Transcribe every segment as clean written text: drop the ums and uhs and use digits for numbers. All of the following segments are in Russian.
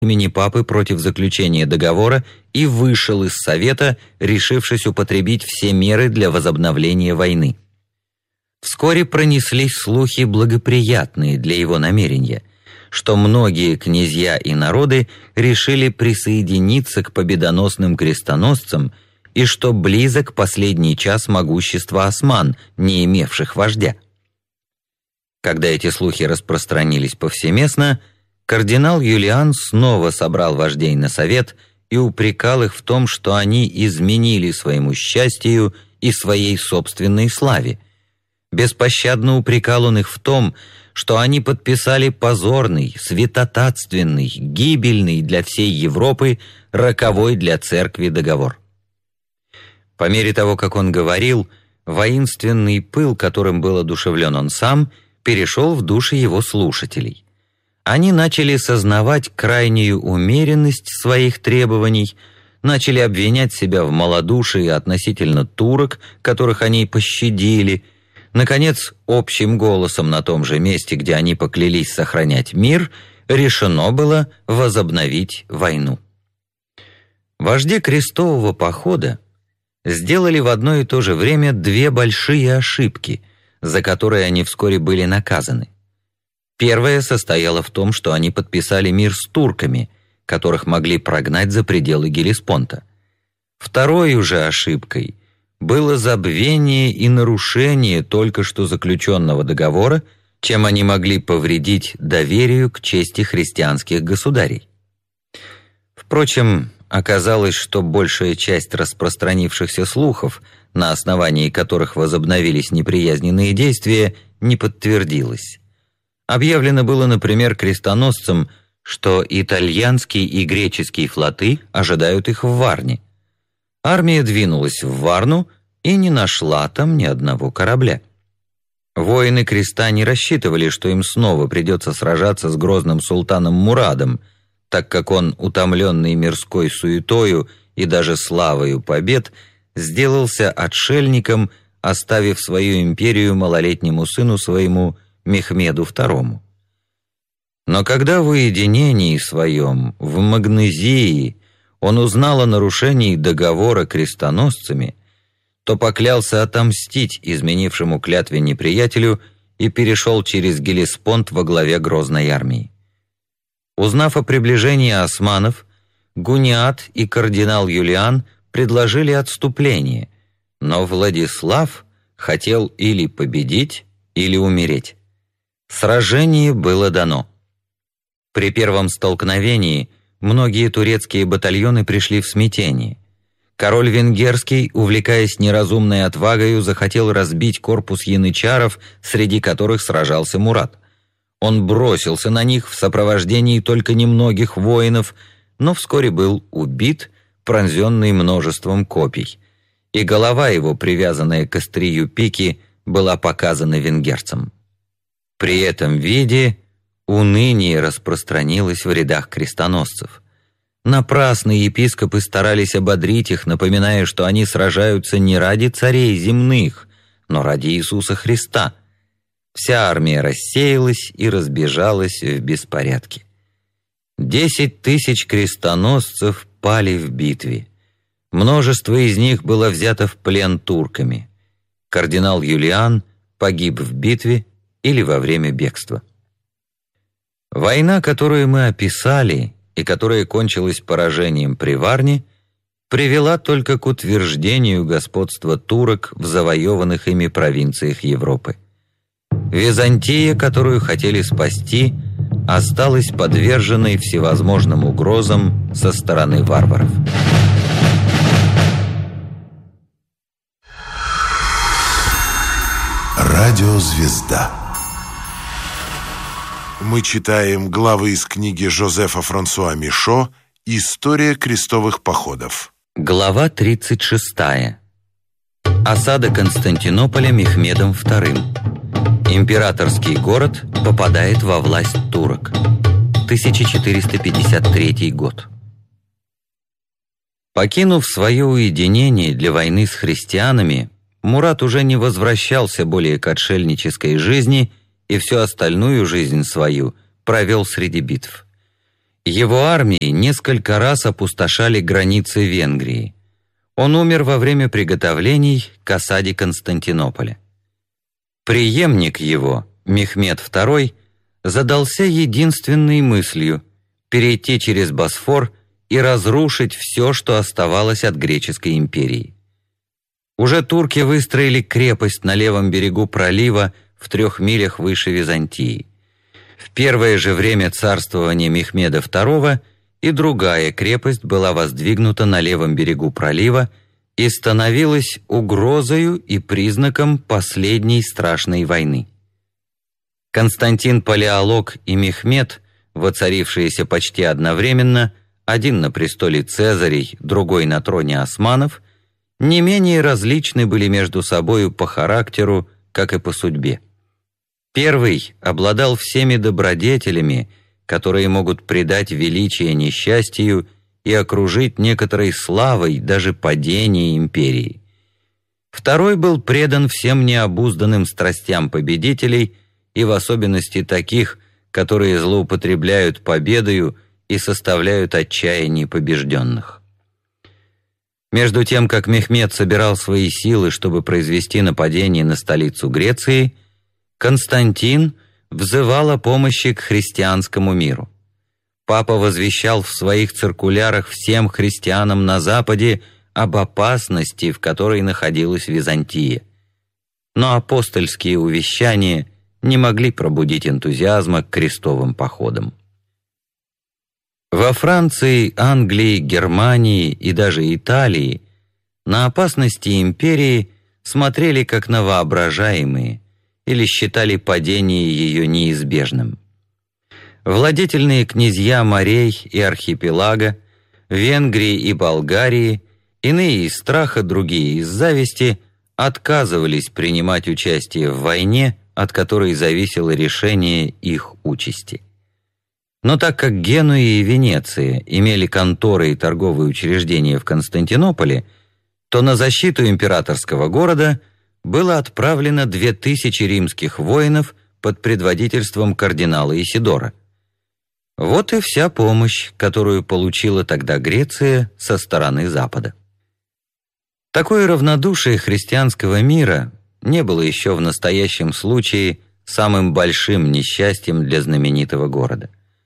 имени папы против заключения договора и вышел из Совета, решившись употребить все меры для возобновления войны. Вскоре пронеслись слухи, благоприятные для его намерения, что многие князья и народы решили присоединиться к победоносным крестоносцам и что близок последний час могущества осман, не имевших вождя. Когда эти слухи распространились повсеместно, кардинал Юлиан снова собрал вождей на совет и упрекал их в том, что они изменили своему счастью и своей собственной славе. Беспощадно упрекал он их в том, что они подписали позорный, святотатственный, гибельный для всей Европы, роковой для церкви договор. По мере того, как он говорил, воинственный пыл, которым был одушевлен он сам, перешел в души его слушателей. Они начали сознавать крайнюю умеренность своих требований, начали обвинять себя в малодушии относительно турок, которых они пощадили. Наконец, общим голосом на том же месте, где они поклялись сохранять мир, решено было возобновить войну. Вожди крестового похода сделали в одно и то же время две большие ошибки, за которые они вскоре были наказаны. Первая состояла в том, что они подписали мир с турками, которых могли прогнать за пределы Гелеспонта. Второй уже ошибкой было забвение и нарушение только что заключенного договора, чем они могли повредить доверию к чести христианских государей. Впрочем, оказалось, что большая часть распространившихся слухов, на основании которых возобновились неприязненные действия, не подтвердилась. Объявлено было, например, крестоносцам, что итальянский и греческий флоты ожидают их в Варне. Армия двинулась в Варну и не нашла там ни одного корабля. Воины креста не рассчитывали, что им снова придется сражаться с грозным султаном Мурадом, так как он, утомленный мирской суетою и даже славою побед, сделался отшельником, оставив свою империю малолетнему сыну своему Мехмеду II. Но когда в уединении своем, в Магнезии, он узнал о нарушении договора крестоносцами, то поклялся отомстить изменившему клятве неприятелю и перешел через Гелеспонт во главе грозной армии. Узнав о приближении османов, Гуниат и кардинал Юлиан предложили отступление, но Владислав хотел или победить, или умереть. Сражение было дано. При первом столкновении многие турецкие батальоны пришли в смятение. Король венгерский, увлекаясь неразумной отвагою, захотел разбить корпус янычаров, среди которых сражался Мурат. Он бросился на них в сопровождении только немногих воинов, но вскоре был убит, пронзенный множеством копий, и голова его, привязанная к острию пики, была показана венгерцам. При этом виде уныние распространилось в рядах крестоносцев. Напрасно епископы старались ободрить их, напоминая, что они сражаются не ради царей земных, но ради Иисуса Христа. Вся армия рассеялась и разбежалась в беспорядке. 10 000 крестоносцев пали в битве. Множество из них было взято в плен турками. Кардинал Юлиан погиб в битве или во время бегства. Война, которую мы описали и которая кончилась поражением при Варне, привела только к утверждению господства турок в завоеванных ими провинциях Европы. Византия, которую хотели спасти, осталась подверженной всевозможным угрозам со стороны варваров. Радиозвезда. Мы читаем главы из книги Жозефа Франсуа Мишо «История крестовых походов». Глава 36. Осада Константинополя Мехмедом II. Императорский город попадает во власть турок. 1453 год. Покинув свое уединение для войны с христианами, Мурат уже не возвращался более к отшельнической жизни и всю остальную жизнь свою провел среди битв. Его армии несколько раз опустошали границы Венгрии. Он умер во время приготовлений к осаде Константинополя. Преемник его, Мехмед II, задался единственной мыслью – перейти через Босфор и разрушить все, что оставалось от греческой империи. Уже турки выстроили крепость на левом берегу пролива в 3 милях выше Византии. В первое же время царствования Мехмеда II и другая крепость была воздвигнута на левом берегу пролива и становилась угрозою и признаком последней страшной войны. Константин Палеолог и Мехмед, воцарившиеся почти одновременно, один на престоле Цезарей, другой на троне османов, не менее различны были между собою по характеру, как и по судьбе. Первый обладал всеми добродетелями, которые могут придать величие несчастью и окружить некоторой славой даже падение империи. Второй был предан всем необузданным страстям победителей и в особенности таких, которые злоупотребляют победою и составляют отчаяние побежденных. Между тем, как Мехмед собирал свои силы, чтобы произвести нападение на столицу Греции, Константин взывал о помощи к христианскому миру. Папа возвещал в своих циркулярах всем христианам на Западе об опасности, в которой находилась Византия. Но апостольские увещания не могли пробудить энтузиазма к крестовым походам. Во Франции, Англии, Германии и даже Италии на опасности империи смотрели как на воображаемые или считали падение ее неизбежным. Владетельные князья морей и архипелага, Венгрии и Болгарии, иные из страха, другие из зависти, отказывались принимать участие в войне, от которой зависело решение их участи. Но так как Генуя и Венеция имели конторы и торговые учреждения в Константинополе, то на защиту императорского города было отправлено 2000 римских воинов под предводительством кардинала Исидора. Вот и вся помощь, которую получила тогда Греция со стороны Запада. Такое равнодушие христианского мира не было еще в настоящем случае самым большим несчастьем для знаменитого города.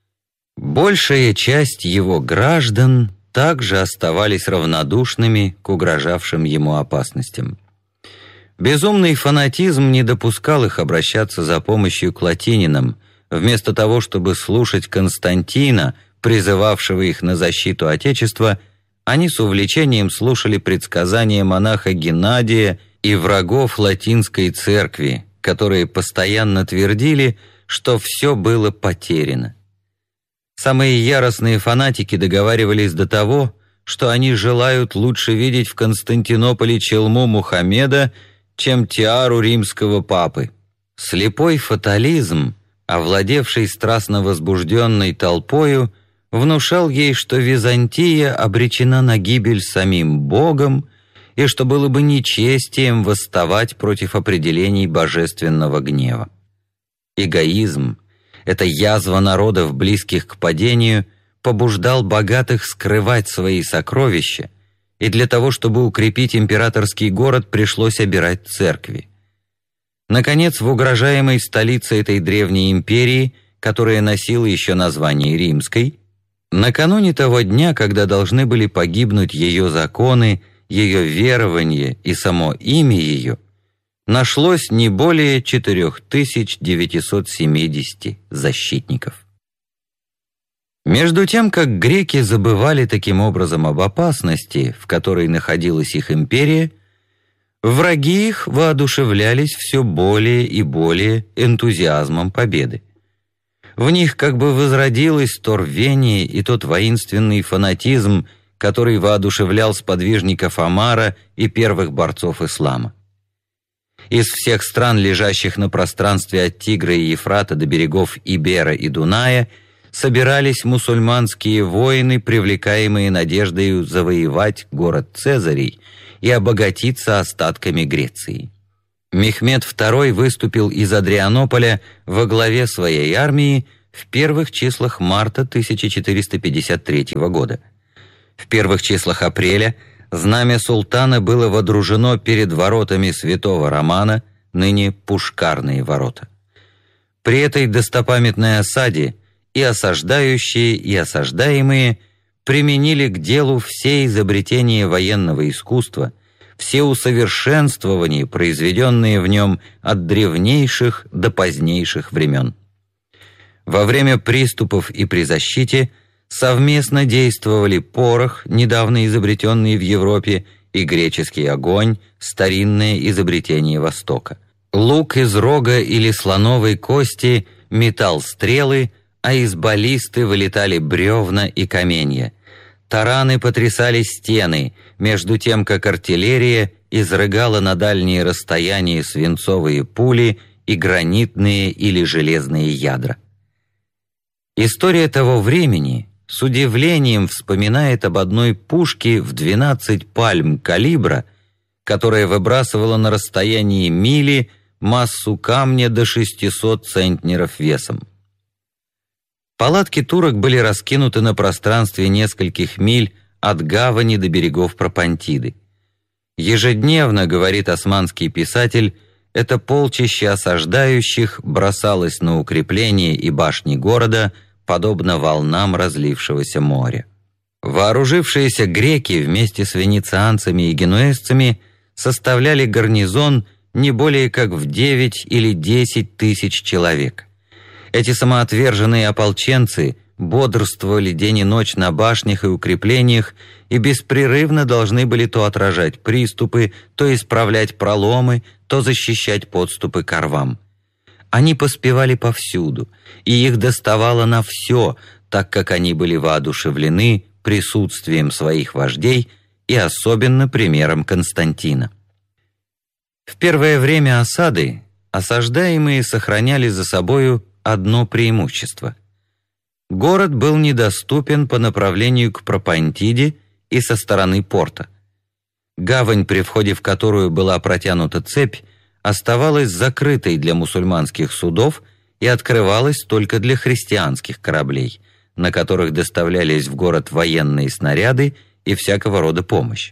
Большая часть его граждан также оставались равнодушными к угрожавшим ему опасностям. Безумный фанатизм не допускал их обращаться за помощью к латининам, вместо того, чтобы слушать Константина, призывавшего их на защиту Отечества. Они с увлечением слушали предсказания монаха Геннадия и врагов латинской церкви, которые постоянно твердили, что все было потеряно. Самые яростные фанатики договаривались до того, что они желают лучше видеть в Константинополе челму Мухаммеда, чем тиару римского папы. Слепой фатализм, овладевший страстно возбужденной толпою, внушал ей, что Византия обречена на гибель самим Богом и что было бы нечестием восставать против определений божественного гнева. Эгоизм, эта язва народов, близких к падению, побуждал богатых скрывать свои сокровища, и для того, чтобы укрепить императорский город, пришлось обирать церкви. Наконец, в угрожаемой столице этой древней империи, которая носила еще название Римской, накануне того дня, когда должны были погибнуть ее законы, ее верование и само имя ее, нашлось не более 4970 защитников. Между тем, как греки забывали таким образом об опасности, в которой находилась их империя, враги их воодушевлялись все более и более энтузиазмом победы. В них как бы возродилось то рвение и тот воинственный фанатизм, который воодушевлял сподвижников Омара и первых борцов ислама. Из всех стран, лежащих на пространстве от Тигра и Ефрата до берегов Ибера и Дуная, собирались мусульманские воины, привлекаемые надеждой завоевать город Цезарей и обогатиться остатками Греции. Мехмед II выступил из Адрианополя во главе своей армии в первых числах марта 1453 года. В первых числах апреля знамя султана было водружено перед воротами Святого Романа, ныне Пушкарные ворота. При этой достопамятной осаде и осаждающие, и осаждаемые применили к делу все изобретения военного искусства, все усовершенствования, произведенные в нем от древнейших до позднейших времен. Во время приступов и при защите совместно действовали порох, недавно изобретенный в Европе, и греческий огонь, старинное изобретение Востока. Лук из рога или слоновой кости метал стрелы, а из баллисты вылетали бревна и каменья. Тараны потрясали стены, между тем как артиллерия изрыгала на дальние расстояния свинцовые пули и гранитные или железные ядра. История того времени с удивлением вспоминает об одной пушке в 12 пальм калибра, которая выбрасывала на расстоянии мили массу камня до 600 центнеров весом. Палатки турок были раскинуты на пространстве нескольких миль от гавани до берегов Пропантиды. Ежедневно, говорит османский писатель, это полчище осаждающих бросалось на укрепления и башни города, подобно волнам разлившегося моря. Вооружившиеся греки вместе с венецианцами и генуэзцами составляли гарнизон не более как в 9 или 10 тысяч человек. Эти самоотверженные ополченцы бодрствовали день и ночь на башнях и укреплениях и беспрерывно должны были то отражать приступы, то исправлять проломы, то защищать подступы к рвам. Они поспевали повсюду, и их доставало на все, так как они были воодушевлены присутствием своих вождей и особенно примером Константина. В первое время осады осаждаемые сохраняли за собою одно преимущество. Город был недоступен по направлению к Пропантиде и со стороны порта. Гавань, при входе в которую была протянута цепь, оставалась закрытой для мусульманских судов и открывалась только для христианских кораблей, на которых доставлялись в город военные снаряды и всякого рода помощь.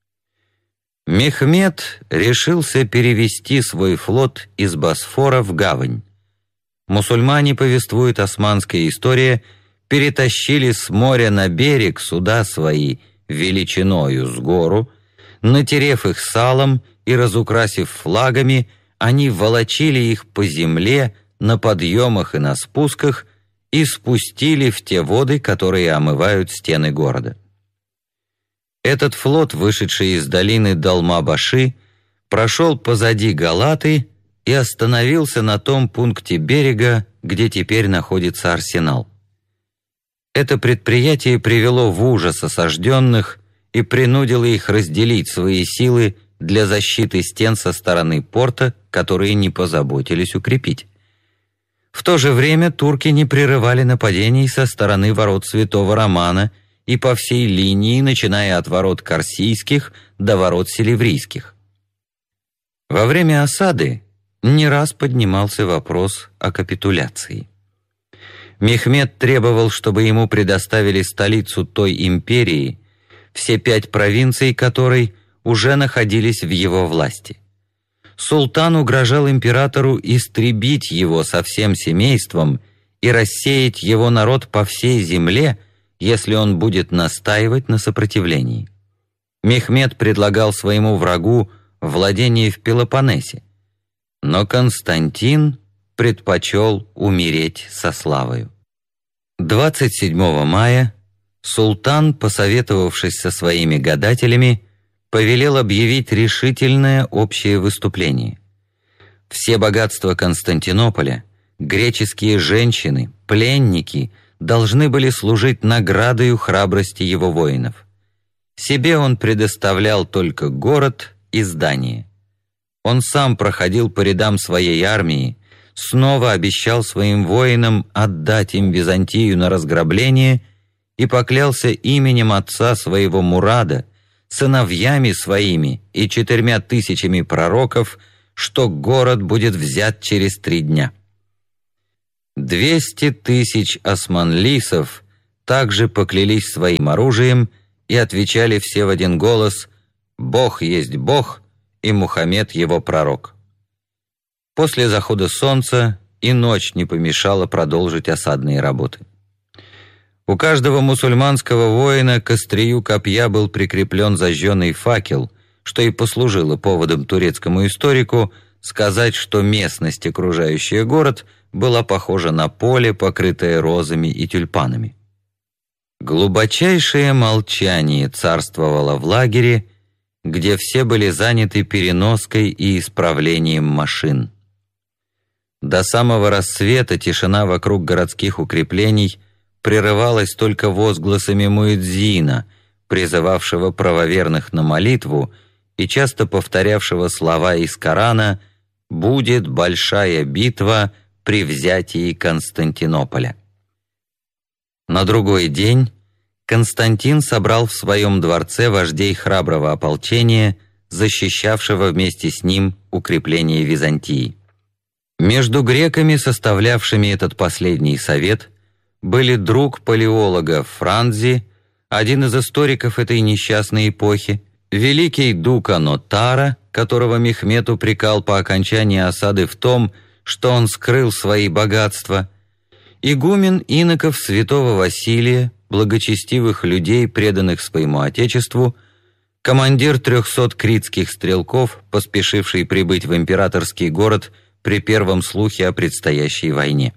Мехмед решился перевести свой флот из Босфора в гавань. Мусульмане, повествует османская история, перетащили с моря на берег суда свои величиною с гору, натерев их салом и разукрасив флагами, они волочили их по земле на подъемах и на спусках и спустили в те воды, которые омывают стены города. Этот флот, вышедший из долины Далма-Баши, прошел позади Галаты и остановился на том пункте берега, где теперь находится арсенал. Это предприятие привело в ужас осажденных и принудило их разделить свои силы для защиты стен со стороны порта, которые не позаботились укрепить. В то же время турки не прерывали нападений со стороны ворот Святого Романа и по всей линии, начиная от ворот Корсийских до ворот Селеврийских. Во время осады не раз поднимался вопрос о капитуляции. Мехмед требовал, чтобы ему предоставили столицу той империи, все 5 провинций которой уже находились в его власти. Султан угрожал императору истребить его со всем семейством и рассеять его народ по всей земле, если он будет настаивать на сопротивлении. Мехмед предлагал своему врагу владение в Пелопоннесе, но Константин предпочел умереть со славою. 27 мая султан, посоветовавшись со своими гадателями, повелел объявить решительное общее выступление. Все богатства Константинополя, греческие женщины, пленники должны были служить наградою храбрости его воинов. Себе он предоставлял только город и здание. Он сам проходил по рядам своей армии, снова обещал своим воинам отдать им Византию на разграбление и поклялся именем отца своего Мурада, сыновьями своими и 4000 пророков, что город будет взят через 3 дня. 200 тысяч османлисов также поклялись своим оружием и отвечали все в один голос: «Бог есть Бог, и Мухаммед его пророк». После захода солнца и ночь не помешала продолжить осадные работы. У каждого мусульманского воина к острию копья был прикреплен зажженный факел, что и послужило поводом турецкому историку сказать, что местность, окружающая город, была похожа на поле, покрытое розами и тюльпанами. Глубочайшее молчание царствовало в лагере, где все были заняты переноской и исправлением машин. До самого рассвета тишина вокруг городских укреплений прерывалась только возгласами муэдзина, призывавшего правоверных на молитву и часто повторявшего слова из Корана: «Будет большая битва при взятии Константинополя». На другой день Константин собрал в своем дворце вождей храброго ополчения, защищавшего вместе с ним укрепление Византии. Между греками, составлявшими этот последний совет, были друг палеолога Франзи, один из историков этой несчастной эпохи, великий Дука Нотара, которого Мехмед упрекал по окончании осады в том, что он скрыл свои богатства, игумен иноков святого Василия, благочестивых людей, преданных своему отечеству, командир 300 критских стрелков, поспешивший прибыть в императорский город при первом слухе о предстоящей войне.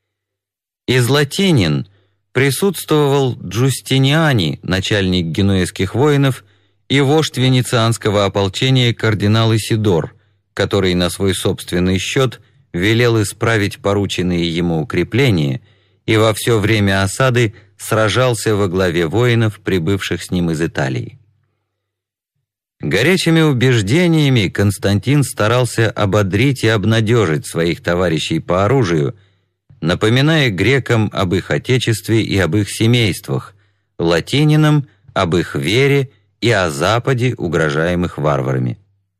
Из латинин присутствовал Джустиниани, начальник генуэзских воинов, и вождь венецианского ополчения кардинал Исидор, который на свой собственный счет велел исправить порученные ему укрепления и во все время осады сражался во главе воинов, прибывших с ним из Италии. Горячими убеждениями Константин старался ободрить и обнадежить своих товарищей по оружию, напоминая грекам об их отечестве и об их семействах, латининам об их вере и о Западе, угрожаемых варварами.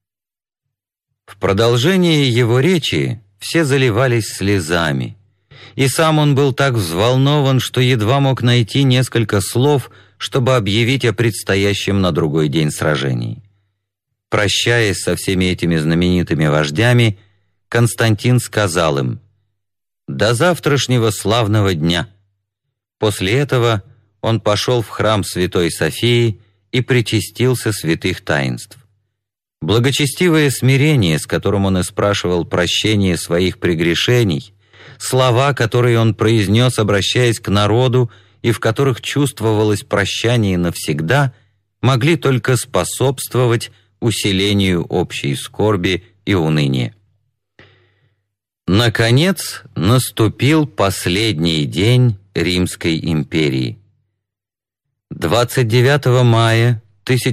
В продолжение его речи все заливались слезами, и сам он был так взволнован, что едва мог найти несколько слов, чтобы объявить о предстоящем на другой день сражении. Прощаясь со всеми этими знаменитыми вождями, Константин сказал им: «До завтрашнего славного дня». После этого он пошел в храм Святой Софии и причастился святых таинств. Благочестивое смирение, с которым он испрашивал прощение своих прегрешений, слова, которые он произнес, обращаясь к народу, и в которых чувствовалось прощание навсегда, могли только способствовать усилению общей скорби и уныния. Наконец наступил последний день Римской империи. 29 мая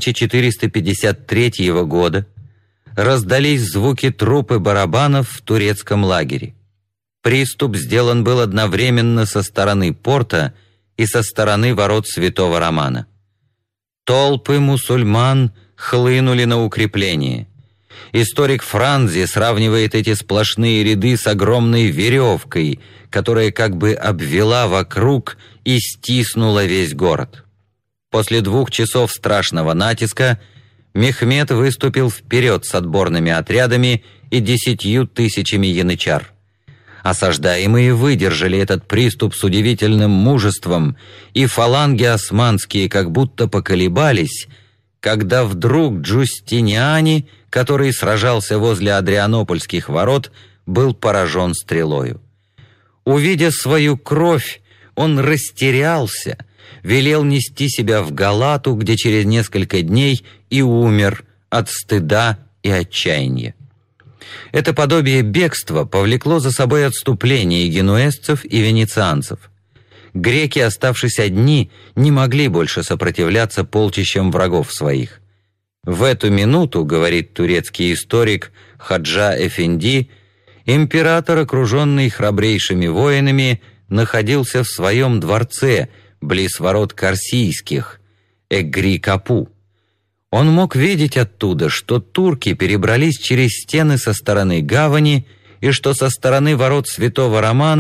1453 года раздались звуки труп и барабанов в турецком лагере. Приступ сделан был одновременно со стороны порта и со стороны ворот Святого Романа. Толпы мусульман хлынули на укрепление. Историк Франзи сравнивает эти сплошные ряды с огромной веревкой, которая как бы обвела вокруг и стиснула весь город. После 2 часов страшного натиска Мехмед выступил вперед с отборными отрядами и 10 000 янычар. Осаждаемые выдержали этот приступ с удивительным мужеством, и фаланги османские как будто поколебались, когда вдруг Джустиниани, который сражался возле Адрианопольских ворот, был поражен стрелою. Увидя свою кровь, он растерялся, велел нести себя в Галату, где через несколько дней и умер от стыда и отчаяния. Это подобие бегства повлекло за собой отступление генуэзцев и венецианцев. Греки, оставшись одни, не могли больше сопротивляться полчищам врагов своих. В эту минуту, говорит турецкий историк Хаджа Эфенди, император, окруженный храбрейшими воинами, находился в своем дворце, близ ворот Карсийских, Эгри-Капу. Он мог видеть оттуда, что турки перебрались через стены со стороны гавани и что со стороны ворот Святого Романа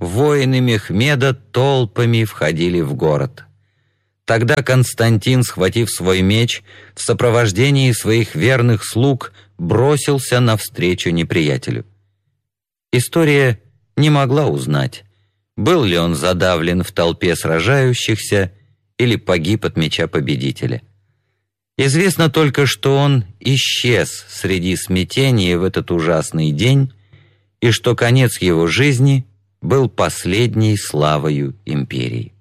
воины Мехмеда толпами входили в город. Тогда Константин, схватив свой меч, в сопровождении своих верных слуг бросился навстречу неприятелю. История не могла узнать, был ли он задавлен в толпе сражающихся или погиб от меча победителя. Известно только, что он исчез среди смятения в этот ужасный день, и что конец его жизни был последней славою империи.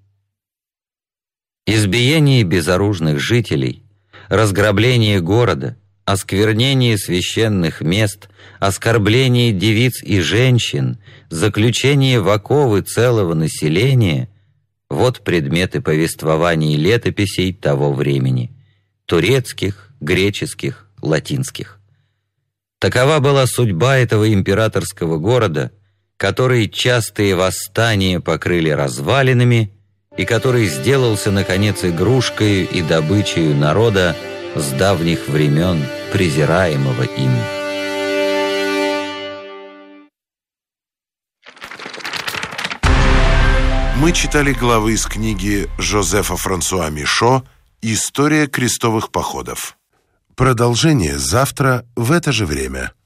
Избиение безоружных жителей, разграбление города, осквернение священных мест, оскорбление девиц и женщин, заключение в оковы целого населения — вот предметы повествований и летописей того времени — турецких, греческих, латинских. Такова была судьба этого императорского города, который частые восстания покрыли развалинами и который сделался, наконец, игрушкой и добычей народа с давних времен, презираемого им. Мы читали главы из книги Жозефа Франсуа Мишо «История крестовых походов». Продолжение завтра в это же время.